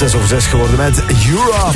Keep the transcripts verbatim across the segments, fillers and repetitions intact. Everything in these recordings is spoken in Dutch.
zes over zes geworden met Europe.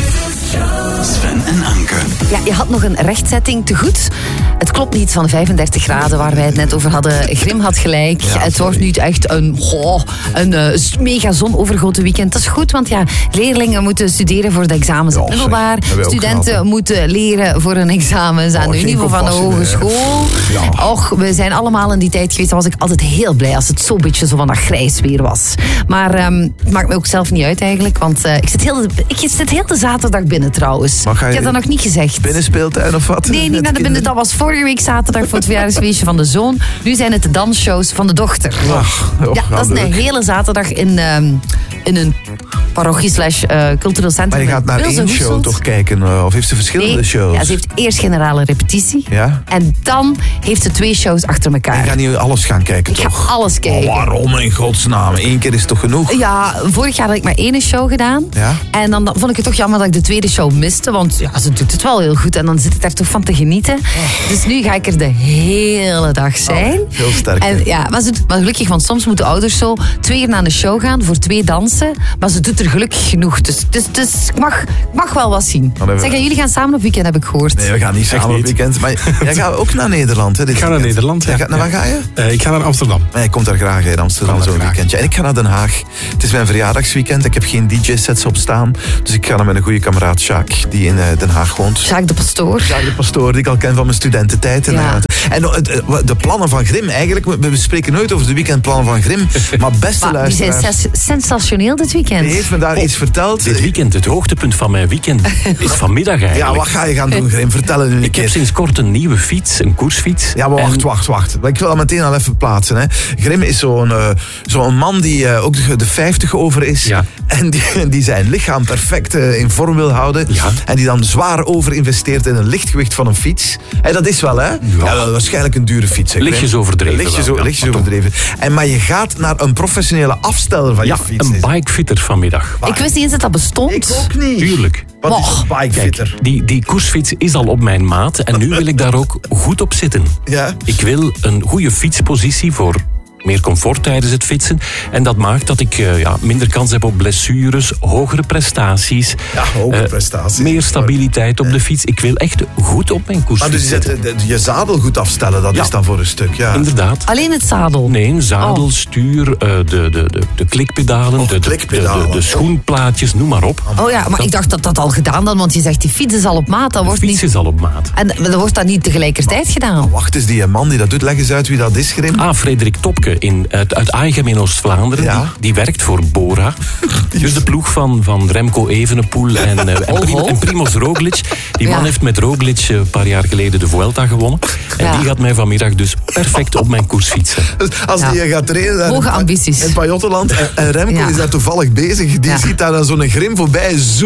Sven en Anke. Ja, je had nog een rechtzetting te goed. Het klopt niet van vijfendertig graden waar wij het net over hadden. Grim had gelijk. Ja, het wordt nu echt een, goh, een uh, mega zonovergoten weekend. Dat is goed, want ja, leerlingen moeten studeren voor de examens in het middelbaar. Studenten moeten leren voor hun examens aan oh, het niveau van de hogeschool. Ja. Och, we zijn allemaal in die tijd geweest. Dan was ik altijd heel blij als het zo'n beetje zo van dat grijs weer was. Maar um, het maakt me ook zelf niet uit eigenlijk. Want uh, ik, zit heel de, ik zit heel de zaterdag binnen trouwens. Maar ga je ik heb dat nog niet gezegd. Binnenspeeltuin of wat? Nee, niet naar de binnen. Dat was vorige week zaterdag voor het verjaardagsfeestje van de zoon. Nu zijn het de dansshows van de dochter. Ach, oh, ja, dat is een hele zaterdag in, um, in een parochie slash uh, cultureel centrum. Maar je gaat naar één show toch kijken? Uh, of heeft ze verschillende nee, shows? Ja, ze heeft eerst generale repetitie. Ja? En dan heeft ze twee shows achter elkaar. Je gaat niet alles gaan kijken, ik toch? ga alles kijken. Oh, waarom in godsnaam? Eén keer is toch genoeg? Ja, vorig jaar had ik maar één show gedaan. Ja? En dan, dan vond ik het toch jammer dat ik de tweede show miste. Want ja, ze doet het wel heel goed. En dan zit ik daar toch van te genieten. Oh. Dus nu ga ik er de hele dag zijn. Oh, veel sterker. En, ja, maar, ze, maar gelukkig, want soms moeten ouders zo twee keer naar de show gaan voor twee dansen. Maar ze doet er gelukkig genoeg. Dus, dus, dus ik, mag, ik mag wel wat zien. We... Zeg, jullie gaan samen op weekend, heb ik gehoord. Nee, we gaan niet samen niet. op weekend. Maar jij gaat ook naar Nederland, hè? Dit ik ga naar weekend. Nederland, ja. Gaat, naar waar ga je? Uh, ik ga naar Amsterdam. Maar je komt daar graag in Amsterdam zo'n weekendje. En ik ga naar Den Haag. Het is mijn verjaardagsweekend. Ik heb geen D J-sets op staan. Dus ik ga naar mijn goede kameraad Jacques, die in uh, Den Haag woont. Jacques de Pastoor. Jacques de Pastoor, die ik al ken van mijn studententijd. En, ja. en uh, de plannen van Grim, eigenlijk, we spreken nooit over de weekendplannen van Grim. Maar beste maar, luisteraars... Die zijn sensationeel dit weekend. Die heeft me daar oh, iets verteld. Dit weekend, het hoogtepunt van mijn weekend is vanmiddag eigenlijk. Ja, wat ga je gaan doen, Grim? Vertel het nu een Ik keer. heb sinds kort een nieuwe fiets, een koersfiets. Ja, maar wacht, en... wacht, wacht. Ik wil dat meteen al even plaatsen. Hè. Grim is zo'n uh, zo'n man die uh, ook de, de vijftig over is. Ja. En die, die zijn lichaam perfect uh, in vorm wil houden. Ja. En die dan zwaar over investeert in een lichtgewicht van een fiets. Hey, dat is wel, hè? Ja, ja waarschijnlijk een dure fiets. Hè, lichtjes overdreven. Lichtjes, wel, ja, lichtjes maar overdreven. En, maar je gaat naar een professionele afsteller van ja, je fiets. een bikefitter vanmiddag. Ik wist niet eens dat dat bestond. Ik ook niet. Tuurlijk. Wat oh. is een bikefitter? Kijk, die, die koersfiets is al op mijn maat en nu wil ik daar ook goed op zitten. Ja? Ik wil een goede fietspositie voor meer comfort tijdens het fietsen. En dat maakt dat ik uh, ja, minder kans heb op blessures, hogere prestaties. Ja, hogere uh, prestaties. Meer stabiliteit op de fiets. Ik wil echt goed op mijn koersfiets Maar dus zitten. je, je zadel goed afstellen, dat ja. is dan voor een stuk. Ja. Inderdaad. Alleen het zadel? Nee, zadel, oh. stuur, uh, de, de, de, de klikpedalen, oh, de, de, klikpedalen. De, de, de schoenplaatjes, noem maar op. Oh ja, maar dat, ik dacht dat dat al gedaan had, want je zegt die fiets is al op maat. Dat de wordt fiets niet... is al op maat. En dan wordt dat niet tegelijkertijd maar, gedaan? Maar wacht eens, die man die dat doet, leg eens uit wie dat is, Grim. Ah, Frederik Topke in, uit, uit Aichem in Oost-Vlaanderen. Ja. Die, die werkt voor Bora. Dus de ploeg van, van Remco Evenepoel en, uh, en, oh, Prim, oh. en Primoz Roglic. Die man ja. heeft met Roglic een paar jaar geleden de Vuelta gewonnen. En ja. die gaat mij vanmiddag dus perfect op mijn koers fietsen. Dus als ja. die gaat trainen Hoge ambities. in Pajottenland en, en Remco ja. is daar toevallig bezig, die ja. ziet daar dan zo'n Grim voorbij